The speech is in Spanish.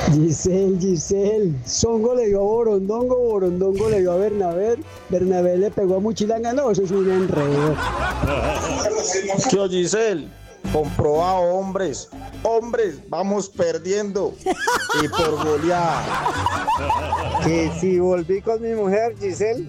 Giselle, Songo le dio a Borondongo, Borondongo le dio a Bernabé, Bernabé le pegó a Muchilanga, no, eso es un enredo. Tío Giselle, comprobado, hombres, vamos perdiendo y por goleada. Que si volví con mi mujer, Giselle,